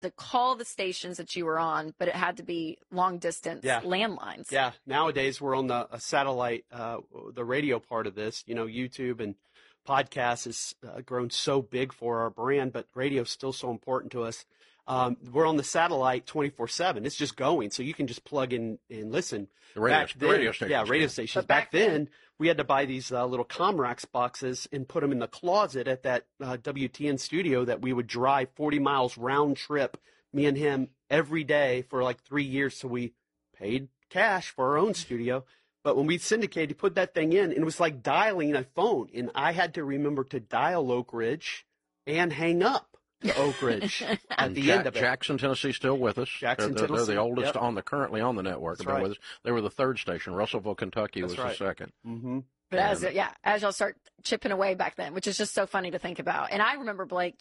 to call the stations that you were on, but it had to be long distance landlines. Yeah. Nowadays we're on the satellite, the radio part of this. YouTube and podcasts has grown so big for our brand, but radio is still so important to us. We're on the satellite 24/7. It's just going, so you can just plug in and listen. The radio stations. Yeah, radio stations. Back then, we had to buy these little Comrex boxes and put them in the closet at that WTN studio that we would drive 40 miles round trip, me and him, every day for like 3 years. So we paid cash for our own studio. But when we syndicated, put that thing in, and it was like dialing a phone. And I had to remember to dial Oak Ridge and hang up to Oak Ridge at the end of it. Jackson, Tennessee, still with us. Jackson, they're Tennessee. the oldest currently on the network. That's right. With us. They were the third station. Russellville, Kentucky was the second. Mm-hmm. But as y'all start chipping away back then, which is just so funny to think about. And I remember, Blake,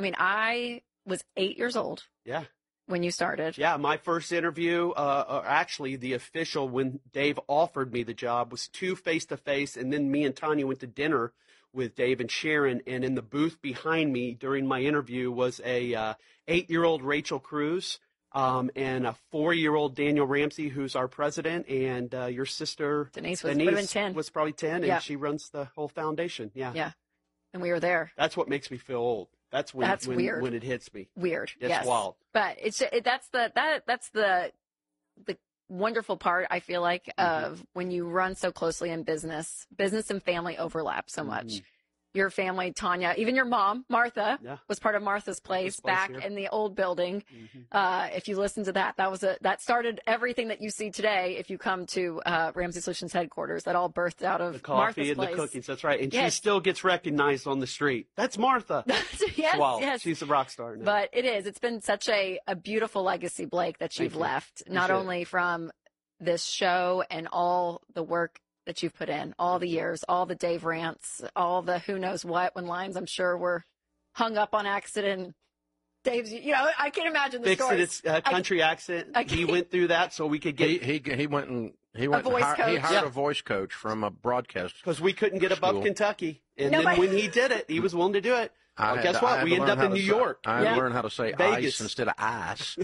I was 8 years old. Yeah. When you started. Yeah, my first interview, actually the official, when Dave offered me the job, was 2 face-to-face, and then me and Tanya went to dinner with Dave and Sharon, and in the booth behind me during my interview was a 8-year-old Rachel Cruz and a 4-year-old Daniel Ramsey, who's our president, and your sister Denise was probably 10, and she runs the whole foundation. Yeah. Yeah, and we were there. That's what makes me feel old. That's weird. When it hits me. Weird. It's wild. But that's the wonderful part, I feel like, of when you run so closely in business and family overlap so much. Your family, Tanya, even your mom, Martha, was part of Martha's Place back in the old building. If you listen to that started everything that you see today. If you come to Ramsey Solutions headquarters, that all birthed out of the coffee Martha's and Place. The cookies. That's right. And she still gets recognized on the street. That's Martha. Yes. She's a rock star now. But it's been such a beautiful legacy, Blake, that you've left, not only from this show and all the work that you've put in, all the years, all the Dave rants, all the who knows what, when lines I'm sure were hung up on accident. Dave's, I can't imagine the story. Fixed its country accent. He went through that so we could get. He went a voice coach. He hired a voice coach from a broadcast because we couldn't get above Kentucky, and then when he did it, he was willing to do it. Guess what? We ended up in New York. I had to learn how to say Vegas. ice instead of ice.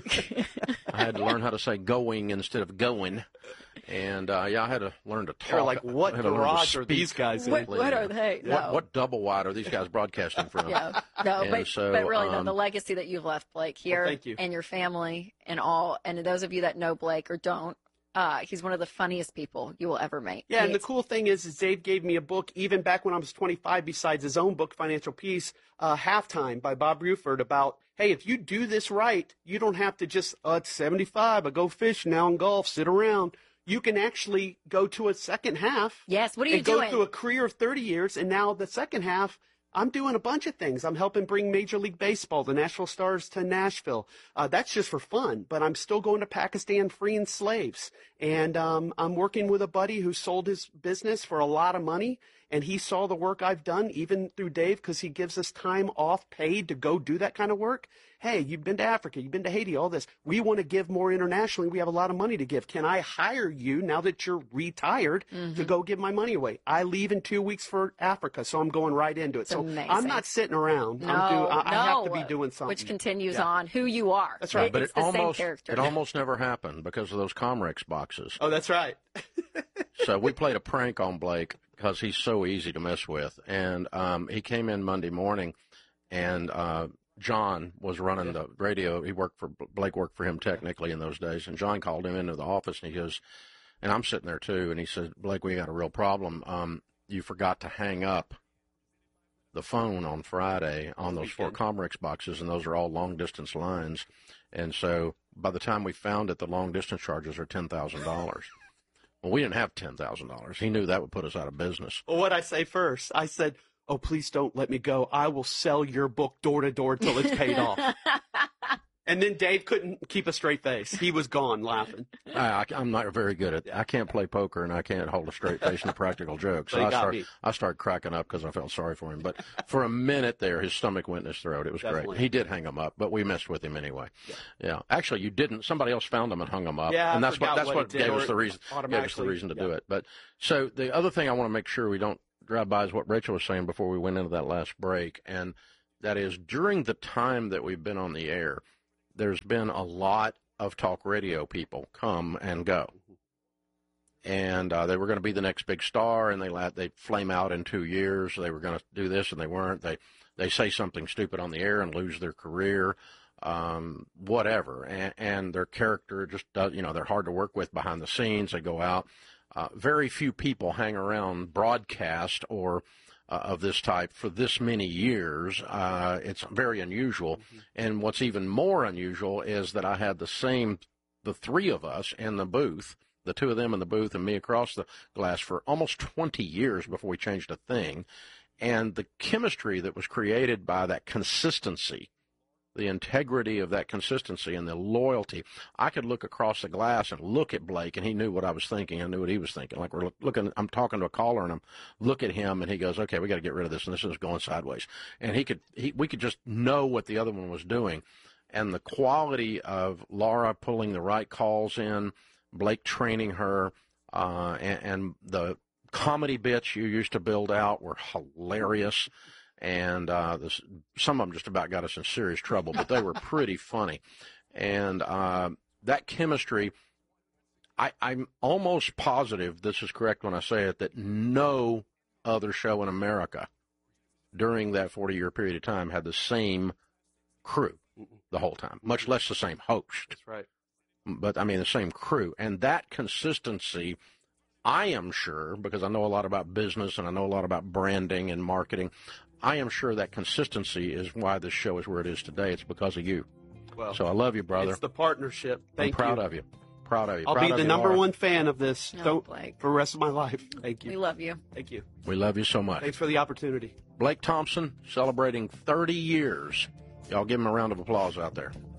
I had to learn how to say going instead of going. And, I had to learn to talk. They're like, what garage are these guys in? What are they? No. What double wide are these guys broadcasting from? But really, the legacy that you've left, Blake, here thank you. And your family and those of you that know Blake or don't, he's one of the funniest people you will ever meet. Yeah, and the cool thing is Dave gave me a book even back when I was 25, besides his own book, Financial Peace, Halftime by Bob Buford, about, hey, if you do this right, you don't have to just, it's 75, I go fish now in golf, sit around. You can actually go to a second half. Yes, what are you doing? Go through a career of 30 years, and now the second half, I'm doing a bunch of things. I'm helping bring Major League Baseball, the Nashville Stars, to Nashville. That's just for fun, but I'm still going to Pakistan freeing slaves. And I'm working with a buddy who sold his business for a lot of money, and he saw the work I've done, even through Dave, because he gives us time off paid to go do that kind of work. Hey, you've been to Africa, you've been to Haiti, all this. We want to give more internationally. We have a lot of money to give. Can I hire you, now that you're retired, to go give my money away? I leave in 2 weeks for Africa, so I'm going right into it. So amazing. I'm not sitting around. I have to be doing something. Which continues on who you are. That's right. But it's the same character. It almost never happened because of those Comrex boxes. Oh, that's right. So we played a prank on Blake because he's so easy to mess with. And he came in Monday morning, and John was running the radio. Blake worked for him technically in those days. And John called him into the office, and he goes, and I'm sitting there too, and he said, Blake, we got a real problem. You forgot to hang up the phone on Friday on those 4 Comrex boxes, and those are all long-distance lines. And so by the time we found it, the long-distance charges are $10,000. Well, we didn't have $10,000. He knew that would put us out of business. Well, what'd I say first? I said, oh, please don't let me go. I will sell your book door to door till it's paid off. And then Dave couldn't keep a straight face. He was gone laughing. I'm not very good at it. I can't play poker, and I can't hold a straight face in a practical joke. So I started cracking up because I felt sorry for him. But for a minute there, his stomach went in his throat. It was great. He did hang him up, but we messed with him anyway. Yeah. Actually, you didn't. Somebody else found him and hung him up. Yeah, and that's what gave us the reason to do it. But so the other thing I want to make sure we don't drive by is what Rachel was saying before we went into that last break, and that is during the time that we've been on the air, there's been a lot of talk radio people come and go. And they were going to be the next big star, and they flame out in 2 years. They were going to do this, and they weren't. They say something stupid on the air and lose their career, whatever. And their character just does, they're hard to work with behind the scenes. They go out. Very few people hang around broadcast or of this type for this many years. It's very unusual. And what's even more unusual is that I had the three of us in the booth, the two of them in the booth and me across the glass for almost 20 years before we changed a thing. And the chemistry that was created by that consistency, the integrity of that consistency and the loyalty. I could look across the glass and look at Blake, and he knew what I was thinking. I knew what he was thinking. Like I'm talking to a caller, and I'm look at him, and he goes, "Okay, we got to get rid of this, and this is going sideways." And we could just know what the other one was doing, and the quality of Laura pulling the right calls in, Blake training her, and the comedy bits you used to build out were hilarious. And some of them just about got us in serious trouble, but they were pretty funny. And that chemistry, I'm almost positive this is correct when I say it, that no other show in America during that 40-year period of time had the same crew the whole time, much less the same host. That's right. But, the same crew. And that consistency, I am sure, because I know a lot about business and I know a lot about branding and marketing, I am sure that consistency is why this show is where it is today. It's because of you. Well, so I love you, brother. It's the partnership. Thank you. I'm proud of you. Proud of you. I'll be the number one fan of this for the rest of my life. Thank you. We love you. Thank you. We love you so much. Thanks for the opportunity. Blake Thompson celebrating 30 years. Y'all give him a round of applause out there.